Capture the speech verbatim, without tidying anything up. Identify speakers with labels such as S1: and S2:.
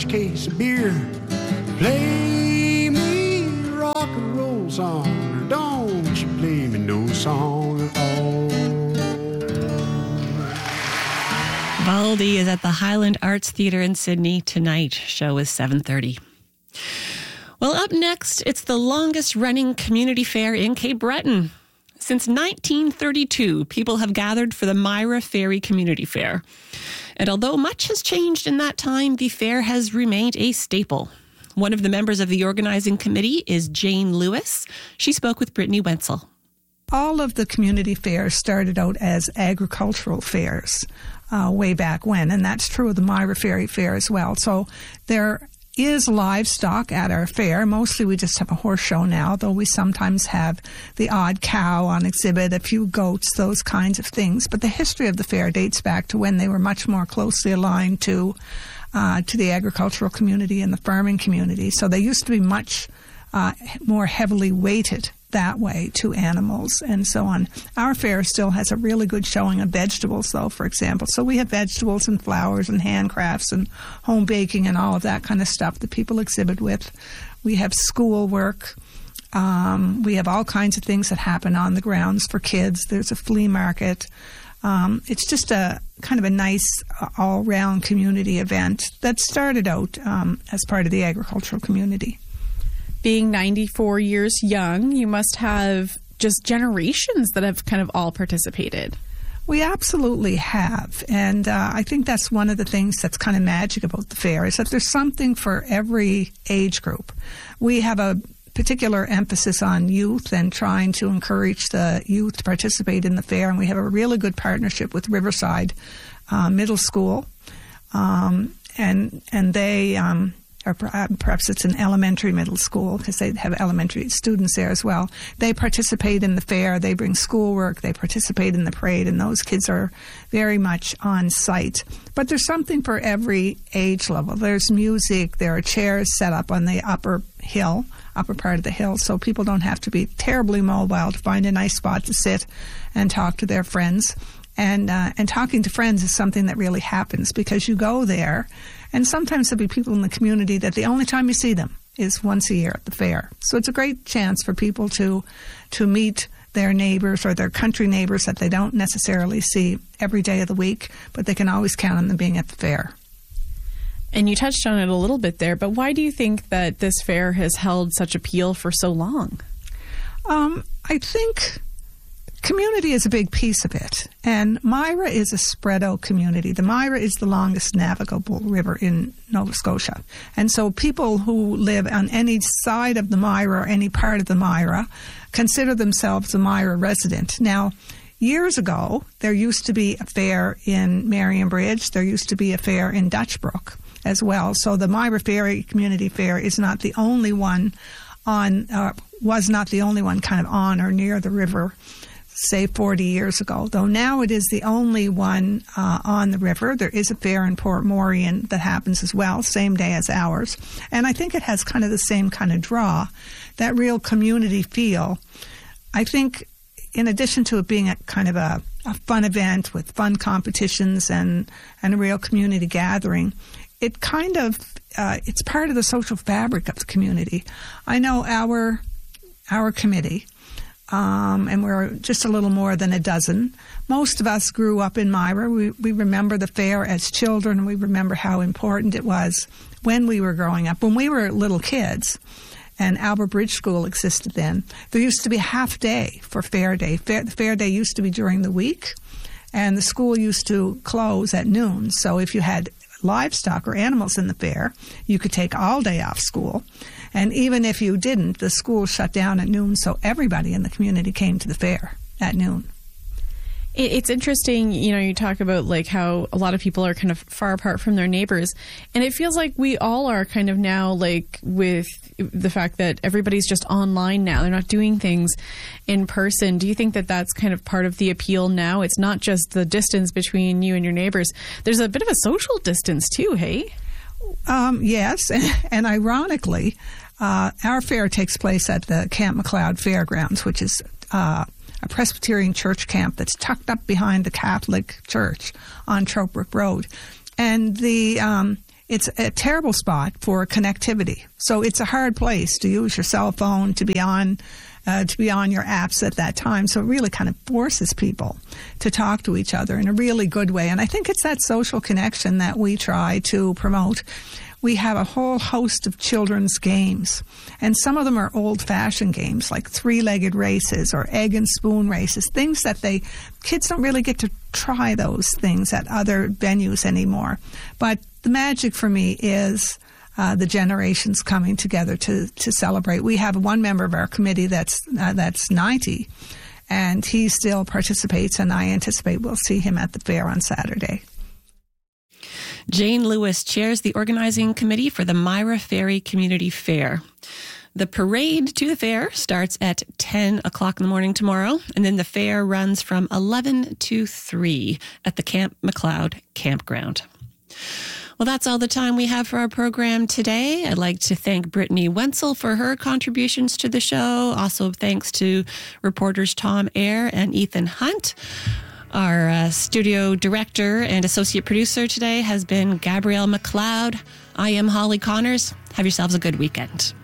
S1: large case of beer. Play me a rock and roll song, or don't you play me no song at all.
S2: Baldy is at the Highland Arts Theatre in Sydney tonight. Show is seven thirty. Well, up next, it's the longest-running community fair in Cape Breton. Since nineteen thirty-two, people have gathered for the Myra Ferry Community Fair. And although much has changed in that time, the fair has remained a staple. One of the members of the organizing committee is Jane Lewis. She spoke with Brittany Wenzel.
S3: All of the community fairs started out as agricultural fairs uh, way back when, and that's true of the Myra Ferry Fair as well. So there is livestock at our fair. Mostly we just have a horse show now, though we sometimes have the odd cow on exhibit, a few goats, those kinds of things. But the history of the fair dates back to when they were much more closely aligned to uh, to the agricultural community and the farming community. So they used to be much uh, more heavily weighted that way to animals and so on. Our fair still has a really good showing of vegetables, though, for example. So we have vegetables and flowers and handcrafts and home baking and all of that kind of stuff that people exhibit with. We have schoolwork. Um, we have all kinds of things that happen on the grounds for kids. There's a flea market. Um, it's just a kind of a nice uh, all-round community event that started out um, as part of the agricultural community.
S4: Being ninety-four years young, you must have just generations that have kind of all participated.
S3: We absolutely have. And uh, I think that's one of the things that's kind of magic about the fair is that there's something for every age group. We have a particular emphasis on youth and trying to encourage the youth to participate in the fair. And we have a really good partnership with Riverside uh, Middle School. Um, and, and they... Um, or perhaps it's an elementary middle school because they have elementary students there as well. They participate in the fair. They bring schoolwork. They participate in the parade, and those kids are very much on site. But there's something for every age level. There's music. There are chairs set up on the upper hill, upper part of the hill, so people don't have to be terribly mobile to find a nice spot to sit and talk to their friends. And uh, and talking to friends is something that really happens because you go there, and sometimes there'll be people in the community that the only time you see them is once a year at the fair. So it's a great chance for people to to meet their neighbors or their country neighbors that they don't necessarily see every day of the week, but they can always count on them being at the fair.
S4: And you touched on it a little bit there, but why do you think that this fair has held such appeal for so long?
S3: Um, I think community is a big piece of it, and Myra is a spread-out community. The Myra is the longest navigable river in Nova Scotia, and so people who live on any side of the Myra or any part of the Myra consider themselves a Myra resident. Now, years ago, there used to be a fair in Marion Bridge. There used to be a fair in Dutchbrook as well. So the Myra Ferry Community Fair is not the only one on, uh, was not the only one kind of on or near the river, say forty years ago, though now it is the only one uh, on the river. There is a fair in Port Morion that happens as well, same day as ours. And I think it has kind of the same kind of draw, that real community feel. I think in addition to it being a kind of a, a fun event with fun competitions and, and a real community gathering, it kind of, uh, it's part of the social fabric of the community. I know our our committee, Um, and we're just a little more than a dozen. Most of us grew up in Myra. We, we remember the fair as children, and we remember how important it was when we were growing up. When we were little kids, and Albert Bridge School existed then, there used to be a half day for fair day. Fair, the fair day used to be during the week, and the school used to close at noon. So if you had livestock or animals in the fair, you could take all day off school. And even if you didn't, the school shut down at noon, so everybody in the community came to the fair at noon.
S4: It's interesting, you know, you talk about like how a lot of people are kind of far apart from their neighbors, and it feels like we all are kind of now, like with the fact that everybody's just online now. They're not doing things in person. Do you think that that's kind of part of the appeal now? It's not just the distance between you and your neighbors. There's a bit of a social distance too, hey?
S3: Um, yes, and, and ironically, uh, our fair takes place at the Camp McLeod Fairgrounds, which is uh, a Presbyterian church camp that's tucked up behind the Catholic Church on Trope Brook Road. And the um, it's a terrible spot for connectivity. So it's a hard place to use your cell phone, to be on uh, to be on your apps at that time. So it really kind of forces people to talk to each other in a really good way. And I think it's that social connection that we try to promote. We have a whole host of children's games, and some of them are old-fashioned games like three-legged races or egg and spoon races, things that they kids don't really get to try those things at other venues anymore. But the magic for me is uh, the generations coming together to to celebrate. We have one member of our committee that's uh, that's ninety, and he still participates, and I anticipate we'll see him at the fair on Saturday.
S2: Jane Lewis chairs the organizing committee for the Myra Ferry Community Fair. The parade to the fair starts at ten o'clock in the morning tomorrow, and then the fair runs from eleven to three at the Camp McLeod campground. Well, that's all the time we have for our program today. I'd like to thank Brittany Wenzel for her contributions to the show. Also, thanks to reporters Tom Eyre and Ethan Hunt. Our uh, studio director and associate producer today has been Gabrielle McLeod. I am Holly Connors. Have yourselves a good weekend.